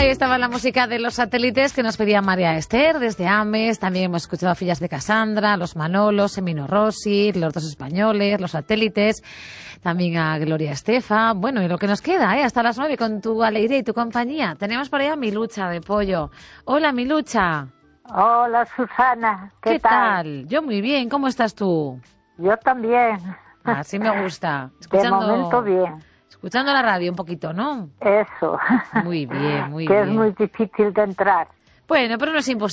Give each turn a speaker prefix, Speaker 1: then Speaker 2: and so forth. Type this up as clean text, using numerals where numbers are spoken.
Speaker 1: Ahí estaba la música de Los Satélites que nos pedía María Esther desde Ames. También hemos escuchado a Fillas de Cassandra, Los Manolos, Emino Rossi, Los Dos Españoles, Los Satélites. También a Gloria Estefan. Bueno, y lo que nos queda, hasta las 9 con tu alegría y tu compañía. Tenemos por ahí a Milucha de Pollo. Hola, Milucha.
Speaker 2: Hola, Susana. ¿Qué
Speaker 1: tal? Yo muy bien. ¿Cómo estás tú?
Speaker 2: Yo también.
Speaker 1: Así me gusta.
Speaker 2: De momento bien.
Speaker 1: Escuchando la radio un poquito, ¿no?
Speaker 2: Eso.
Speaker 1: Muy bien, muy
Speaker 2: que
Speaker 1: bien.
Speaker 2: es muy difícil de entrar.
Speaker 1: Bueno, pero no es imposible.